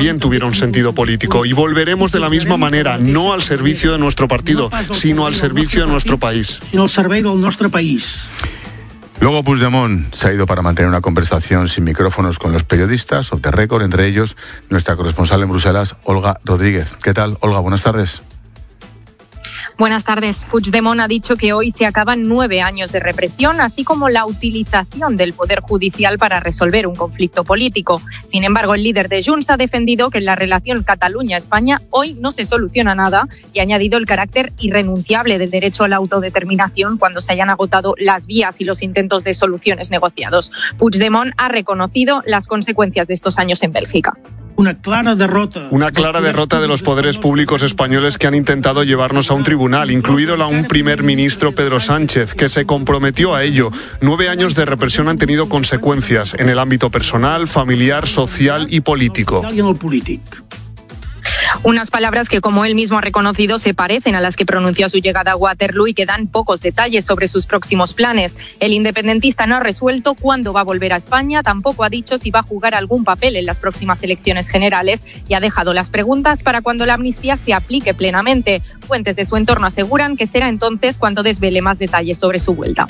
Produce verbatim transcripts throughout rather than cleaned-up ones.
también tuviera un sentido político. Y volveremos de la misma manera, no al servicio de nuestro partido, sino al servicio de nuestro país. Sino al servei del nostre país. Luego Puigdemont se ha ido para mantener una conversación sin micrófonos con los periodistas, off the record, entre ellos nuestra corresponsal en Bruselas, Olga Rodríguez. ¿Qué tal, Olga? Buenas tardes. Buenas tardes. Puigdemont ha dicho que hoy se acaban nueve años de represión, así como la utilización del Poder Judicial para resolver un conflicto político. Sin embargo, el líder de Junts ha defendido que en la relación Cataluña-España hoy no se soluciona nada y ha añadido el carácter irrenunciable del derecho a la autodeterminación cuando se hayan agotado las vías y los intentos de soluciones negociados. Puigdemont ha reconocido las consecuencias de estos años en Bélgica. Una clara derrota. Una clara derrota de los poderes públicos españoles que han intentado llevarnos a un tribunal, incluido a un primer ministro, Pedro Sánchez, que se comprometió a ello. Nueve años de represión han tenido consecuencias en el ámbito personal, familiar, social y político. Unas palabras que, como él mismo ha reconocido, se parecen a las que pronunció a su llegada a Waterloo y que dan pocos detalles sobre sus próximos planes. El independentista no ha resuelto cuándo va a volver a España, tampoco ha dicho si va a jugar algún papel en las próximas elecciones generales y ha dejado las preguntas para cuando la amnistía se aplique plenamente. Fuentes de su entorno aseguran que será entonces cuando desvele más detalles sobre su vuelta.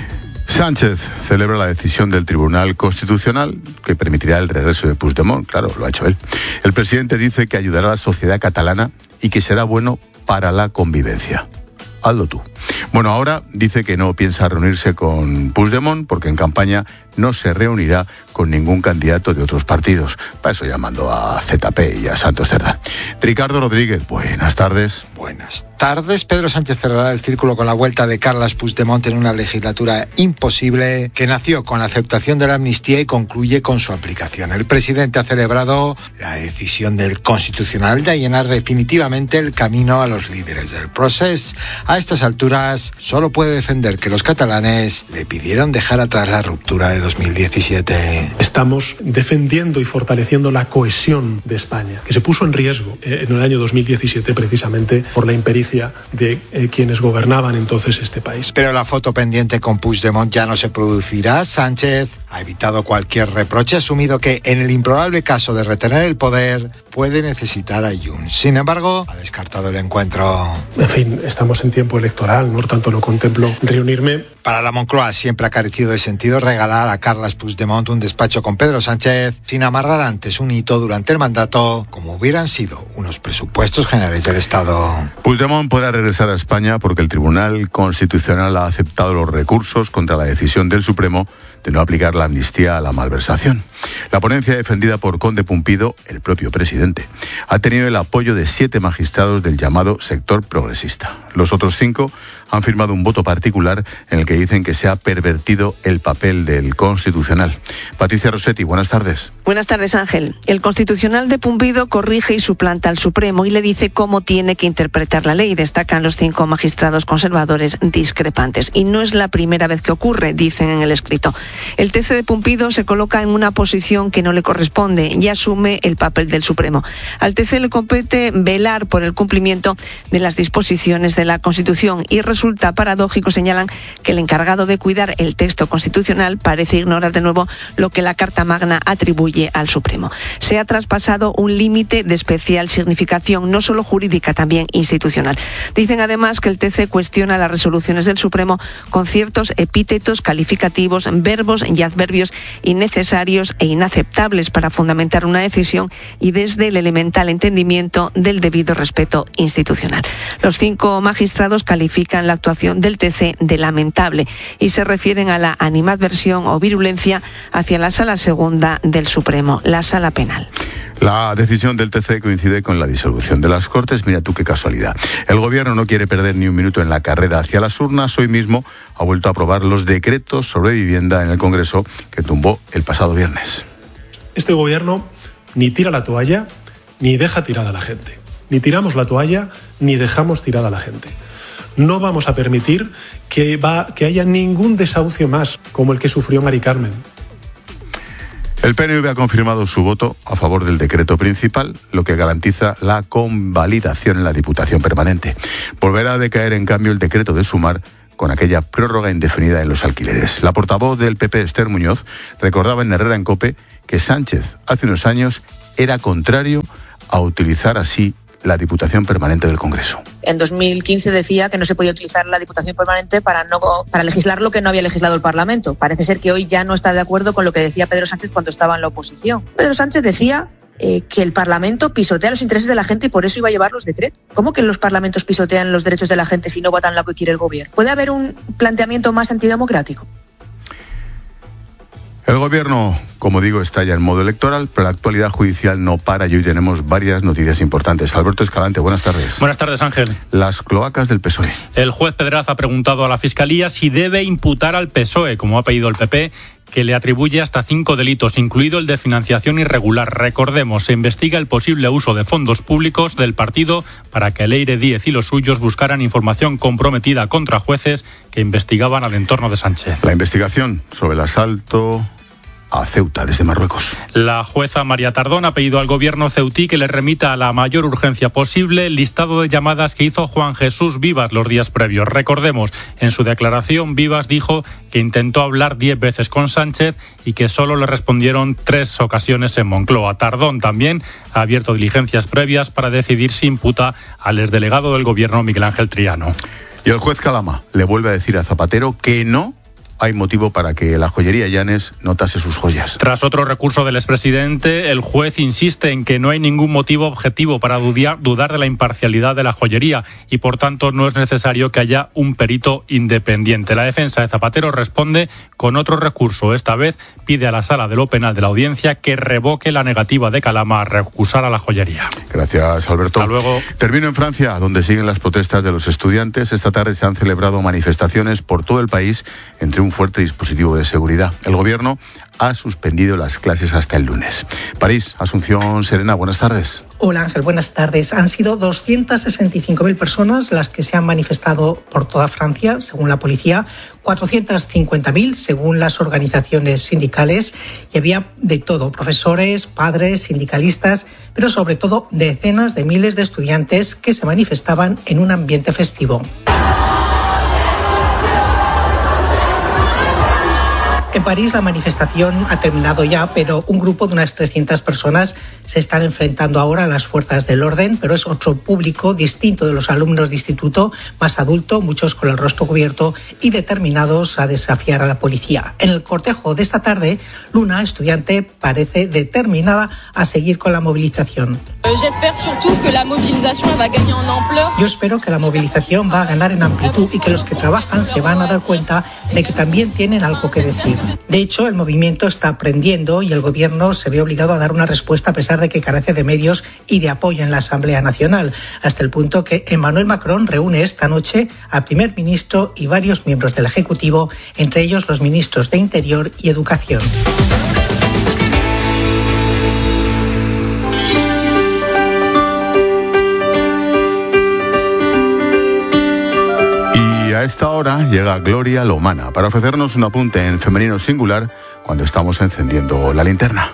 Sánchez celebra la decisión del Tribunal Constitucional que permitirá el regreso de Puigdemont. Claro, lo ha hecho él. El presidente dice que ayudará a la sociedad catalana y que será bueno para la convivencia. Hazlo tú. Bueno, ahora dice que no piensa reunirse con Puigdemont porque en campaña no se reunirá con ningún candidato de otros partidos. Para eso llamando a Z P y a Santos Cerdán. Ricardo Rodríguez, buenas tardes. Buenas tardes. Pedro Sánchez cerrará el círculo con la vuelta de Carles Puigdemont en una legislatura imposible que nació con la aceptación de la amnistía y concluye con su aplicación. El presidente ha celebrado la decisión del Constitucional de allanar definitivamente el camino a los líderes del proceso. A estas alturas solo puede defender que los catalanes le pidieron dejar atrás la ruptura de dos mil diecisiete. Estamos defendiendo y fortaleciendo la cohesión de España, que se puso en riesgo en el año dos mil diecisiete precisamente por la impericia de eh, quienes gobernaban entonces este país. Pero la foto pendiente con Puigdemont ya no se producirá. Sánchez ha evitado cualquier reproche, asumido que en el improbable caso de retener el poder puede necesitar a Junts. Sin embargo, ha descartado el encuentro. En fin, estamos en tiempo electoral, por tanto no contemplo reunirme. Para la Moncloa siempre ha carecido de sentido regalar a Carles Puigdemont un despacho con Pedro Sánchez sin amarrar antes un hito durante el mandato, como hubieran sido unos presupuestos generales del Estado. Puigdemont podrá regresar a España porque el Tribunal Constitucional ha aceptado los recursos contra la decisión del Supremo de no aplicar la amnistía a la malversación. La ponencia defendida por Conde Pumpido, el propio presidente, ha tenido el apoyo de siete magistrados del llamado sector progresista. Los otros cinco han firmado un voto particular en el que dicen que se ha pervertido el papel del Constitucional. Patricia Rossetti, buenas tardes. Buenas tardes, Ángel. El Constitucional de Pumpido corrige y suplanta al Supremo y le dice cómo tiene que interpretar la ley. Destacan los cinco magistrados conservadores discrepantes. Y no es la primera vez que ocurre, dicen en el escrito. El T C de Pumpido se coloca en una posición que no le corresponde y asume el papel del Supremo. Al T C le compete velar por el cumplimiento de las disposiciones de la Constitución y resulta paradójico, señalan, que el encargado de cuidar el texto constitucional parece ignorar de nuevo lo que la Carta Magna atribuye al Supremo. Se ha traspasado un límite de especial significación, no solo jurídica, también institucional. Dicen además que el T C cuestiona las resoluciones del Supremo con ciertos epítetos calificativos, verbos y adverbios innecesarios e inaceptables para fundamentar una decisión y desde el elemental entendimiento del debido respeto institucional. Los cinco magistrados califican la actuación del T C de lamentable y se refieren a la animadversión o virulencia hacia la Sala Segunda del Supremo, la Sala Penal. La decisión del T C coincide con la disolución de las Cortes. Mira tú qué casualidad. El Gobierno no quiere perder ni un minuto en la carrera hacia las urnas. Hoy mismo ha vuelto a aprobar los decretos sobre vivienda en el Congreso que tumbó el pasado viernes. Este Gobierno ni tira la toalla ni deja tirada a la gente. Ni tiramos la toalla ni dejamos tirada a la gente. No vamos a permitir que, va, que haya ningún desahucio más como el que sufrió Mari Carmen. El P N V ha confirmado su voto a favor del decreto principal, lo que garantiza la convalidación en la Diputación Permanente. Volverá a decaer, en cambio, el decreto de Sumar con aquella prórroga indefinida en los alquileres. La portavoz del P P, Esther Muñoz, recordaba en Herrera en COPE que Sánchez hace unos años era contrario a utilizar así la Diputación Permanente del Congreso. En dos mil quince decía que no se podía utilizar la Diputación Permanente para no para legislar lo que no había legislado el Parlamento. Parece ser que hoy ya no está de acuerdo con lo que decía Pedro Sánchez cuando estaba en la oposición. Pedro Sánchez decía eh, que el Parlamento pisotea los intereses de la gente y por eso iba a llevar los decretos. ¿Cómo que los parlamentos pisotean los derechos de la gente si no votan lo que quiere el gobierno? ¿Puede haber un planteamiento más antidemocrático? El gobierno, como digo, está ya en modo electoral, pero la actualidad judicial no para y hoy tenemos varias noticias importantes. Alberto Escalante, buenas tardes. Buenas tardes, Ángel. Las cloacas del P S O E. El juez Pedraz ha preguntado a la Fiscalía si debe imputar al P S O E, como ha pedido el P P, que le atribuye hasta cinco delitos, incluido el de financiación irregular. Recordemos, se investiga el posible uso de fondos públicos del partido para que Leire Díez y los suyos buscaran información comprometida contra jueces que investigaban al entorno de Sánchez. La investigación sobre el asalto a Ceuta desde Marruecos. La jueza María Tardón ha pedido al gobierno ceutí que le remita a la mayor urgencia posible el listado de llamadas que hizo Juan Jesús Vivas los días previos. Recordemos, en su declaración Vivas dijo que intentó hablar diez veces con Sánchez y que solo le respondieron tres ocasiones en Moncloa. Tardón también ha abierto diligencias previas para decidir si imputa al exdelegado del gobierno Miguel Ángel Triano. Y el juez Calama le vuelve a decir a Zapatero que no hay motivo para que la joyería Llanes no tase sus joyas. Tras otro recurso del expresidente, el juez insiste en que no hay ningún motivo objetivo para dudar, dudar de la imparcialidad de la joyería y, por tanto, no es necesario que haya un perito independiente. La defensa de Zapatero responde con otro recurso. Esta vez pide a la Sala de lo Penal de la Audiencia que revoque la negativa de Calama a recusar a la joyería. Gracias, Alberto. Hasta luego. Termino en Francia, donde siguen las protestas de los estudiantes. Esta tarde se han celebrado manifestaciones por todo el país entre un fuerte dispositivo de seguridad. El gobierno ha suspendido las clases hasta el lunes. París, Asunción Serena, buenas tardes. Hola Ángel, buenas tardes. Han sido doscientas sesenta y cinco mil personas las que se han manifestado por toda Francia, según la policía, cuatrocientas cincuenta mil según las organizaciones sindicales, y había de todo, profesores, padres, sindicalistas, pero sobre todo decenas de miles de estudiantes que se manifestaban en un ambiente festivo. En París la manifestación ha terminado ya, pero un grupo de unas trescientas personas se están enfrentando ahora a las fuerzas del orden, pero es otro público distinto de los alumnos de instituto, más adulto, muchos con el rostro cubierto y determinados a desafiar a la policía. En el cortejo de esta tarde, Luna, estudiante, parece determinada a seguir con la movilización. Yo espero que la movilización va a ganar en amplitud y que los que trabajan se van a dar cuenta de que también tienen algo que decir. De hecho, el movimiento está aprendiendo y el gobierno se ve obligado a dar una respuesta a pesar de que carece de medios y de apoyo en la Asamblea Nacional, hasta el punto que Emmanuel Macron reúne esta noche al primer ministro y varios miembros del Ejecutivo, entre ellos los ministros de Interior y Educación. A esta hora llega Gloria Lomana para ofrecernos un apunte en femenino singular cuando estamos encendiendo la linterna.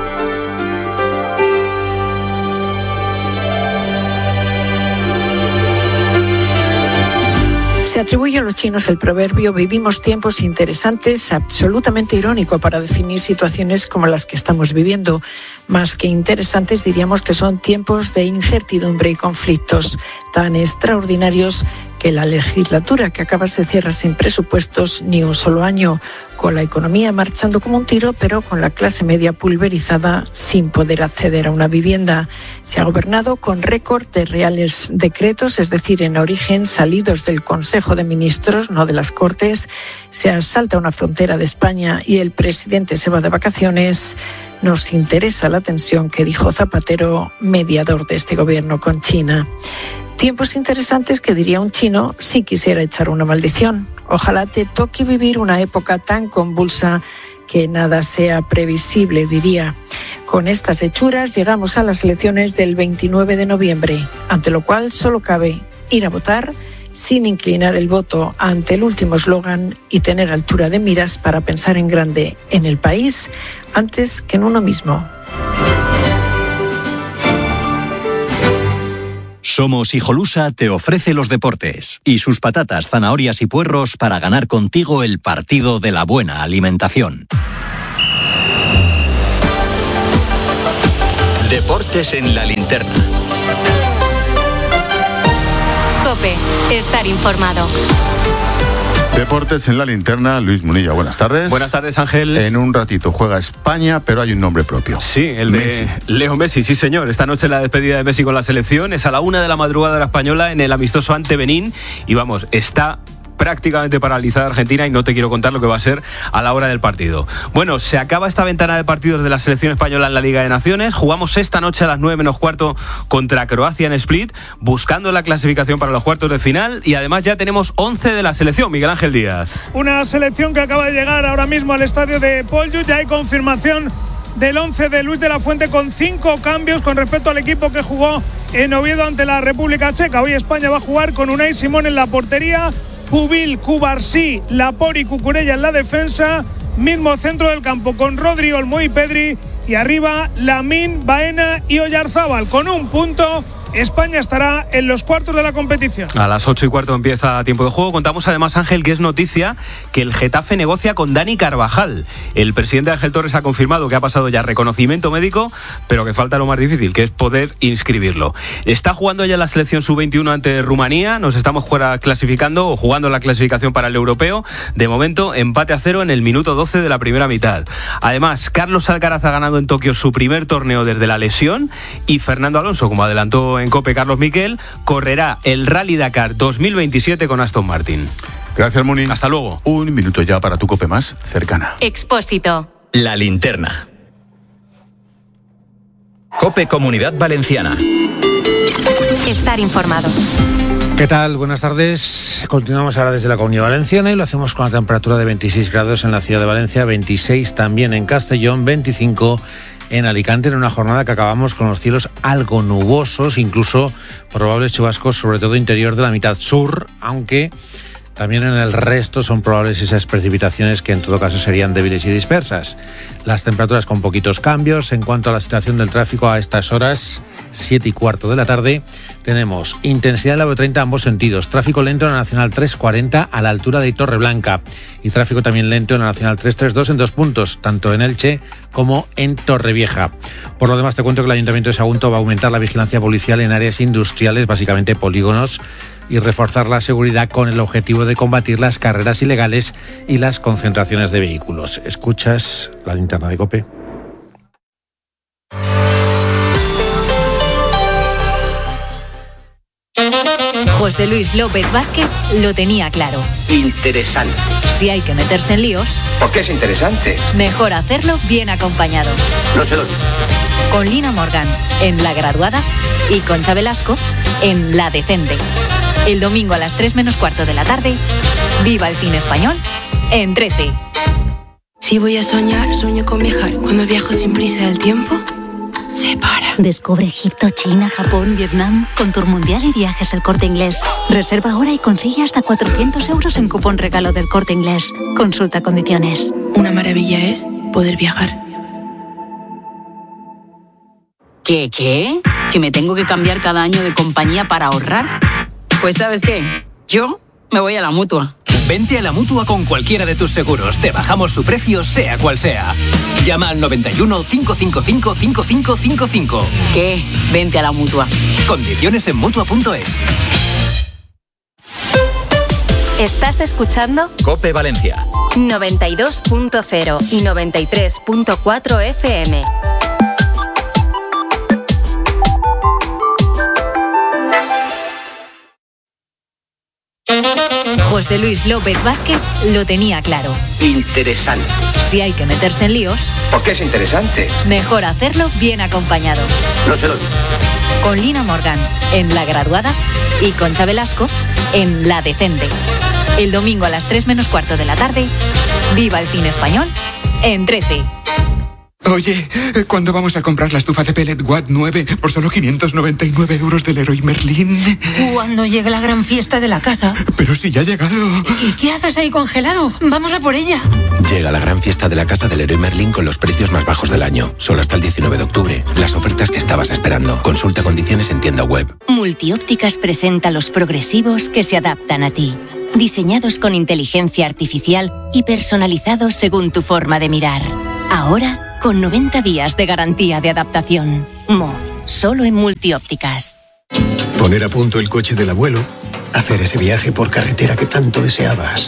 Se atribuye a los chinos el proverbio «vivimos tiempos interesantes», absolutamente irónico para definir situaciones como las que estamos viviendo. Más que interesantes, diríamos que son tiempos de incertidumbre y conflictos tan extraordinarios que la legislatura que acaba se cierra sin presupuestos ni un solo año, con la economía marchando como un tiro, pero con la clase media pulverizada sin poder acceder a una vivienda. Se ha gobernado con récord de reales decretos, es decir, en origen salidos del Consejo de Ministros, no de las Cortes. Se asalta una frontera de España y el presidente se va de vacaciones. Nos interesa la tensión que dijo Zapatero, mediador de este gobierno con China. Tiempos interesantes que, diría un chino, si quisiera echar una maldición. Ojalá te toque vivir una época tan convulsa que nada sea previsible, diría. Con estas hechuras llegamos a las elecciones del veintinueve de noviembre, ante lo cual solo cabe ir a votar sin inclinar el voto ante el último eslogan y tener altura de miras para pensar en grande en el país antes que en uno mismo. Somos Hijolusa te ofrece los deportes y sus patatas, zanahorias y puerros para ganar contigo el partido de la buena alimentación. Deportes en la linterna. COPE, estar informado. Deportes en la linterna, Luis Munilla, buenas tardes. Buenas tardes, Ángel. En un ratito juega España, pero hay un nombre propio. Sí, el de Messi. Leo Messi, sí señor. Esta noche la despedida de Messi con la selección es a la una de la madrugada de la española en el amistoso ante Benín. Y vamos, está prácticamente paralizada Argentina y no te quiero contar lo que va a ser a la hora del partido. Bueno, se acaba esta ventana de partidos de la selección española en la Liga de Naciones. Jugamos esta noche a las nueve menos cuarto contra Croacia en Split, buscando la clasificación para los cuartos de final, y además ya tenemos once de la selección. Miguel Ángel Díaz. Una selección que acaba de llegar ahora mismo al estadio de Poljud. Ya hay confirmación del once de Luis de la Fuente, con cinco cambios con respecto al equipo que jugó en Oviedo ante la República Checa. Hoy España va a jugar con Unai Simón en la portería, Pubil, Cubarsí, Laport y Cucurella en la defensa, mismo centro del campo con Rodri, Olmo y Pedri, y arriba Lamine, Baena y Oyarzábal. Con un punto, España estará en los cuartos de la competición. A las ocho y cuarto empieza tiempo de juego. Contamos además, Ángel, que es noticia que el Getafe negocia con Dani Carvajal. El presidente Ángel Torres ha confirmado que ha pasado ya reconocimiento médico, pero que falta lo más difícil, que es poder inscribirlo. Está jugando ya la selección sub veintiuno ante Rumanía. Nos estamos clasificando o jugando la clasificación para el europeo. De momento, empate a cero en el minuto doce de la primera mitad. Además, Carlos Alcaraz ha ganado en Tokio su primer torneo desde la lesión, y Fernando Alonso, como adelantó en En COPE Carlos Miquel, correrá el Rally Dakar dos mil veintisiete con Aston Martin. Gracias, Muni. Hasta luego. Un minuto ya para tu COPE más cercana. Expósito. La linterna. COPE Comunidad Valenciana. Estar informado. ¿Qué tal? Buenas tardes. Continuamos ahora desde la Comunidad Valenciana y lo hacemos con la temperatura de veintiséis grados en la ciudad de Valencia, veintiséis también en Castellón, veinticinco en Alicante, en una jornada que acabamos con los cielos algo nubosos, incluso probables chubascos, sobre todo interior de la mitad sur, aunque también en el resto son probables esas precipitaciones que en todo caso serían débiles y dispersas. Las temperaturas con poquitos cambios. En cuanto a la situación del tráfico a estas horas, siete y cuarto de la tarde, tenemos intensidad en la B treinta a ambos sentidos. Tráfico lento en la Nacional trescientos cuarenta a la altura de Torreblanca, y tráfico también lento en la Nacional trescientos treinta y dos en dos puntos, tanto en Elche como en Torrevieja. Por lo demás, te cuento que el Ayuntamiento de Sagunto va a aumentar la vigilancia policial en áreas industriales, básicamente polígonos, y reforzar la seguridad con el objetivo de combatir las carreras ilegales y las concentraciones de vehículos. Escuchas la linterna de COPE. José Luis López Vázquez lo tenía claro. Interesante. Si hay que meterse en líos, ¿por qué es interesante? mejor hacerlo bien acompañado. No se lo digo. Con Lina Morgan en La Graduada y Concha Velasco en La Decente. El domingo a las tres menos cuarto de la tarde, viva el cine español en trece. Si voy a soñar, sueño con viajar. Cuando viajo sin prisa del tiempo, se para. Descubre Egipto, China, Japón, Vietnam, con Tour Mundial y Viajes El Corte Inglés. Reserva ahora y consigue hasta cuatrocientos euros en cupón regalo del Corte Inglés. Consulta condiciones. Una maravilla es poder viajar. ¿Qué, qué? ¿Que me tengo que cambiar cada año de compañía para ahorrar? Pues ¿sabes qué? Yo me voy a la Mutua. Vente a la Mutua con cualquiera de tus seguros. Te bajamos su precio, sea cual sea. Llama al noventa y uno, cinco cinco cinco, cinco cinco cinco cinco. ¿Qué? Vente a la Mutua. Condiciones en Mutua punto es. ¿Estás escuchando? COPE Valencia. noventa y dos punto cero y noventa y tres punto cuatro F M. José Luis López Vázquez lo tenía claro. Interesante. Si hay que meterse en líos, ¿por qué es interesante? mejor hacerlo bien acompañado. No se lo digo. Con Lina Morgan en La Graduada y Concha Velasco en La Decente. El domingo a las tres menos cuarto de la tarde, viva el cine español en trece. Oye, ¿cuándo vamos a comprar la estufa de pellet Watt nueve por solo quinientos noventa y nueve euros del Leroy Merlin? Cuando llegue la gran fiesta de la casa. Pero si ya ha llegado. ¿Y qué haces ahí congelado? Vamos a por ella. Llega la gran fiesta de la casa del Leroy Merlin con los precios más bajos del año. Solo hasta el diecinueve de octubre. Las ofertas que estabas esperando. Consulta condiciones en tienda web. Multiópticas presenta los progresivos que se adaptan a ti. Diseñados con inteligencia artificial y personalizados según tu forma de mirar. Ahora, con noventa días de garantía de adaptación. Mo, solo en Multiópticas. Poner a punto el coche del abuelo, hacer ese viaje por carretera que tanto deseabas.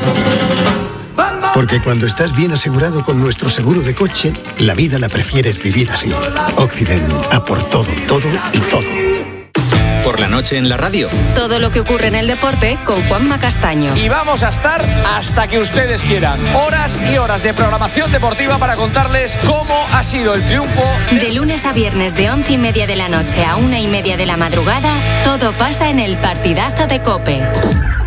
Porque cuando estás bien asegurado con nuestro seguro de coche, la vida la prefieres vivir así. Occident, a por todo, todo y todo. Por la noche en la radio. Todo lo que ocurre en el deporte con Juanma Castaño. Y vamos a estar hasta que ustedes quieran. Horas y horas de programación deportiva para contarles cómo ha sido el triunfo. De lunes a viernes de once y media de la noche a una y media de la madrugada, todo pasa en el partidazo de COPE.